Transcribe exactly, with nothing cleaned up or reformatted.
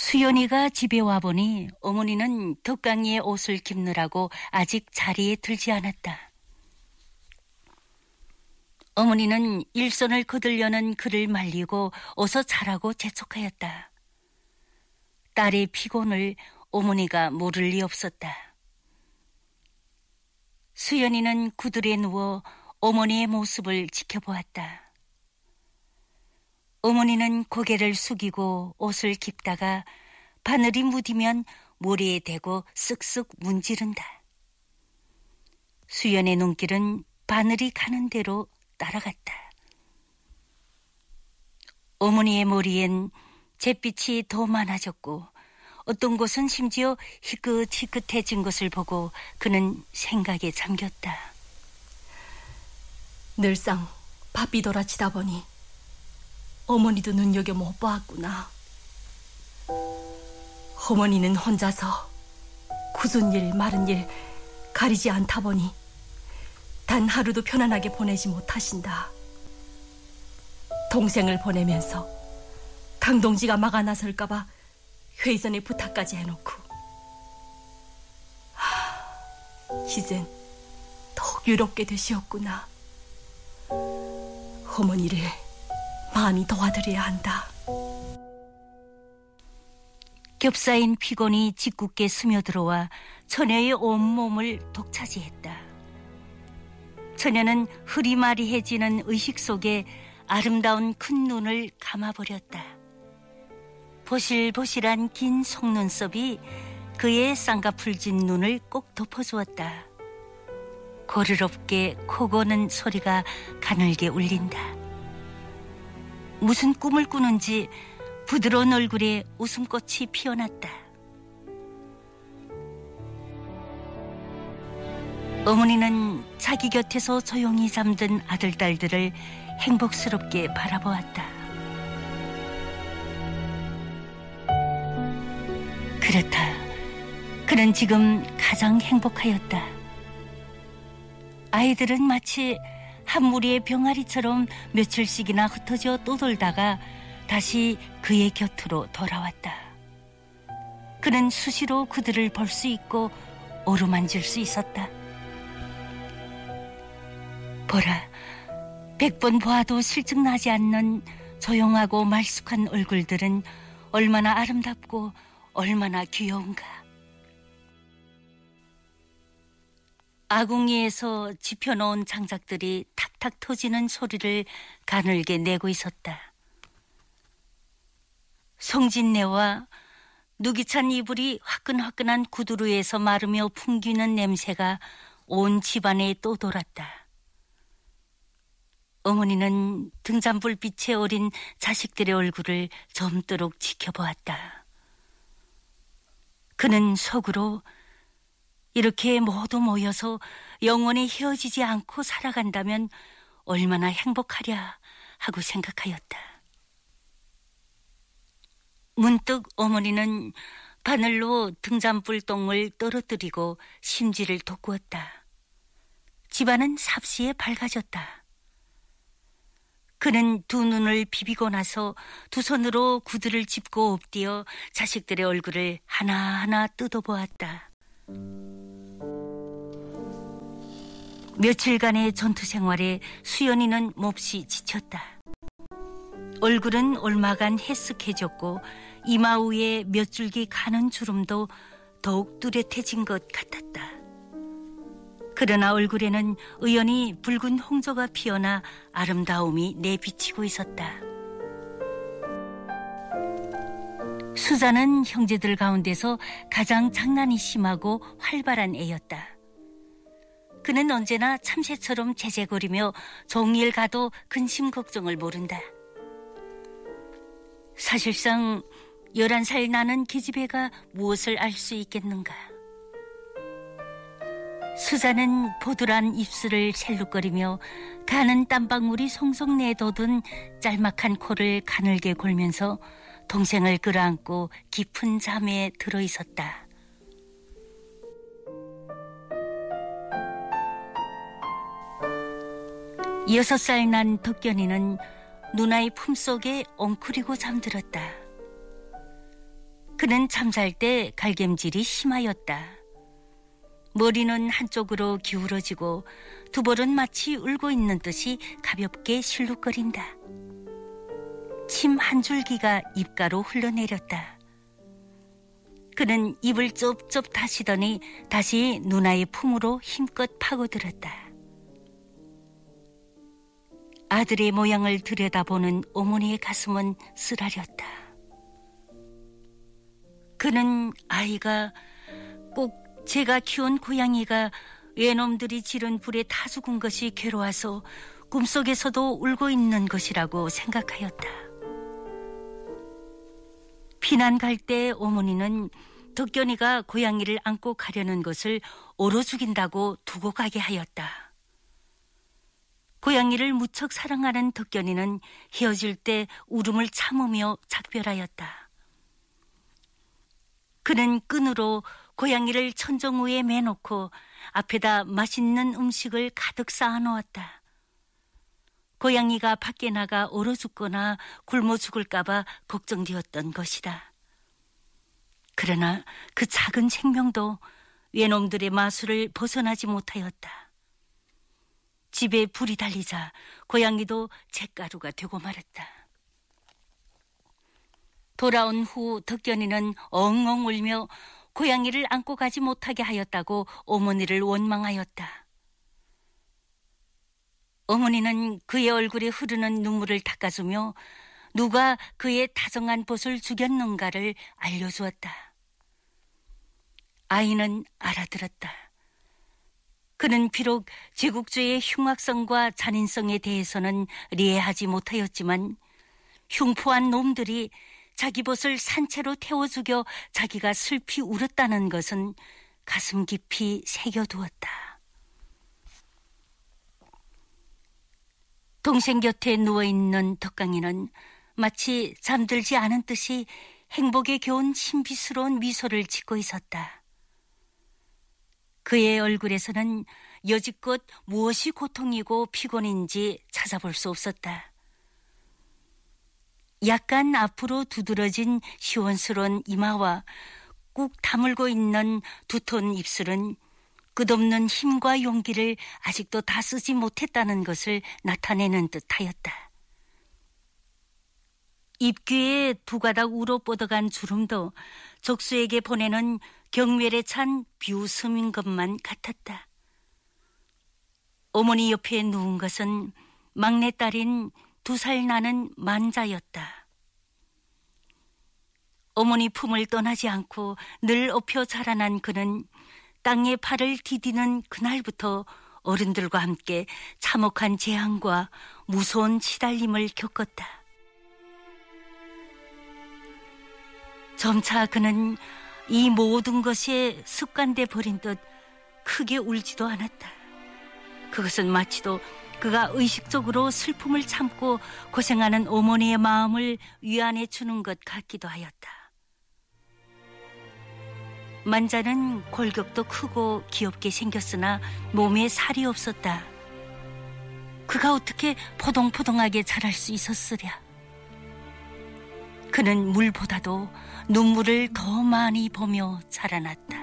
수연이가 집에 와보니 어머니는 덕강이의 옷을 깁느라고 아직 자리에 들지 않았다. 어머니는 일손을 거들려는 그를 말리고 어서 자라고 재촉하였다. 딸의 피곤을 어머니가 모를 리 없었다. 수연이는 구들에 누워 어머니의 모습을 지켜보았다. 어머니는 고개를 숙이고 옷을 깁다가 바늘이 묻으면 모래에 대고 쓱쓱 문지른다. 수연의 눈길은 바늘이 가는 대로 따라갔다. 어머니의 머리엔 잿빛이 더 많아졌고 어떤 곳은 심지어 희끗희끗해진 것을 보고 그는 생각에 잠겼다. 늘상 바삐 돌아치다 보니 어머니도 눈여겨 못 보았구나. 어머니는 혼자서 굳은 일 마른 일 가리지 않다 보니 단 하루도 편안하게 보내지 못하신다. 동생을 보내면서 강동지가 막아 나설까봐 회의선에 부탁까지 해놓고 하, 이젠 더욱 유롭게 되시었구나. 어머니를 많이 도와드려야 한다. 겹싸인 피곤이 짓궂게 스며들어와 처녀의 온몸을 독차지했다. 처녀는 흐리마리해지는 의식 속에 아름다운 큰 눈을 감아버렸다. 보실보실한 긴 속눈썹이 그의 쌍꺼풀진 눈을 꼭 덮어주었다. 고르롭게 코 고는 소리가 가늘게 울린다. 무슨 꿈을 꾸는지 부드러운 얼굴에 웃음꽃이 피어났다. 어머니는 자기 곁에서 조용히 잠든 아들, 딸들을 행복스럽게 바라보았다. 그렇다. 그는 지금 가장 행복하였다. 아이들은 마치 한 무리의 병아리처럼 며칠씩이나 흩어져 떠돌다가 다시 그의 곁으로 돌아왔다. 그는 수시로 그들을 볼 수 있고 어루만질 수 있었다. 보라, 백 번 보아도 실증나지 않는 조용하고 말쑥한 얼굴들은 얼마나 아름답고 얼마나 귀여운가. 아궁이에서 집혀놓은 장작들이 탁탁 터지는 소리를 가늘게 내고 있었다. 송진내와 누기 찬 이불이 화끈화끈한 구두루에서 마르며 풍기는 냄새가 온 집안에 또 돌았다. 어머니는 등잔불빛에 어린 자식들의 얼굴을 점도록 지켜보았다. 그는 속으로 이렇게 모두 모여서 영원히 헤어지지 않고 살아간다면 얼마나 행복하랴 하고 생각하였다. 문득 어머니는 바늘로 등잔불 똥을 떨어뜨리고 심지를 돋구었다. 집안은 삽시에 밝아졌다. 그는 두 눈을 비비고 나서 두 손으로 구두를 짚고 엎드려 자식들의 얼굴을 하나하나 뜯어보았다. 며칠간의 전투 생활에 수연이는 몹시 지쳤다. 얼굴은 얼마간 해쓱해졌고 이마 위에 몇 줄기 가는 주름도 더욱 뚜렷해진 것 같았다. 그러나 얼굴에는 의연히 붉은 홍조가 피어나 아름다움이 내비치고 있었다. 수자는 형제들 가운데서 가장 장난이 심하고 활발한 애였다. 그는 언제나 참새처럼 제재거리며 종일 가도 근심 걱정을 모른다. 사실상 열한 살 나는 기집애가 무엇을 알 수 있겠는가. 수자는 보드란 입술을 셀룩거리며 가는 땀방울이 송송 내돋은 짤막한 코를 가늘게 골면서 동생을 끌어안고 깊은 잠에 들어있었다. 여섯 살 난 덕견이는 누나의 품속에 엉크리고 잠들었다. 그는 잠잘 때 갈굼질이 심하였다. 머리는 한쪽으로 기울어지고 두 볼은 마치 울고 있는 듯이 가볍게 실룩거린다. 침 한 줄기가 입가로 흘러내렸다. 그는 입을 쩝쩝 다시더니 다시 누나의 품으로 힘껏 파고들었다. 아들의 모양을 들여다보는 어머니의 가슴은 쓰라렸다. 그는 아이가 꼭 제가 키운 고양이가 외놈들이 지른 불에 타 죽은 것이 괴로워서 꿈속에서도 울고 있는 것이라고 생각하였다. 피난 갈 때 어머니는 덕견이가 고양이를 안고 가려는 것을 얼어 죽인다고 두고 가게 하였다. 고양이를 무척 사랑하는 덕견이는 헤어질 때 울음을 참으며 작별하였다. 그는 끈으로 고양이를 천정 위에 매놓고 앞에다 맛있는 음식을 가득 쌓아놓았다. 고양이가 밖에 나가 얼어 죽거나 굶어 죽을까 봐 걱정되었던 것이다. 그러나 그 작은 생명도 외놈들의 마술을 벗어나지 못하였다. 집에 불이 달리자 고양이도 잿가루가 되고 말았다. 돌아온 후 덕견이는 엉엉 울며 고양이를 안고 가지 못하게 하였다고 어머니를 원망하였다. 어머니는 그의 얼굴에 흐르는 눈물을 닦아주며 누가 그의 다정한 벗을 죽였는가를 알려주었다. 아이는 알아들었다. 그는 비록 제국주의의 흉악성과 잔인성에 대해서는 이해하지 못하였지만 흉포한 놈들이 자기 벗을 산채로 태워 죽여 자기가 슬피 울었다는 것은 가슴 깊이 새겨두었다. 동생 곁에 누워있는 덕강이는 마치 잠들지 않은 듯이 행복에 겨운 신비스러운 미소를 짓고 있었다. 그의 얼굴에서는 여지껏 무엇이 고통이고 피곤인지 찾아볼 수 없었다. 약간 앞으로 두드러진 시원스러운 이마와 꾹 다물고 있는 두터운 입술은 끝없는 힘과 용기를 아직도 다 쓰지 못했다는 것을 나타내는 듯하였다. 입귀에 두 가닥 우러 뻗어간 주름도 적수에게 보내는 경멸에 찬 비웃음인 것만 같았다. 어머니 옆에 누운 것은 막내딸인 두 살 나는 만자였다. 어머니 품을 떠나지 않고 늘 업혀 자라난 그는 땅에 발을 디디는 그날부터 어른들과 함께 참혹한 재앙과 무서운 시달림을 겪었다. 점차 그는 이 모든 것에 습관돼 버린 듯 크게 울지도 않았다. 그것은 마치도 그가 의식적으로 슬픔을 참고 고생하는 어머니의 마음을 위안해 주는 것 같기도 하였다. 만자는 골격도 크고 귀엽게 생겼으나 몸에 살이 없었다. 그가 어떻게 포동포동하게 자랄 수 있었으랴. 그는 물보다도 눈물을 더 많이 보며 자라났다.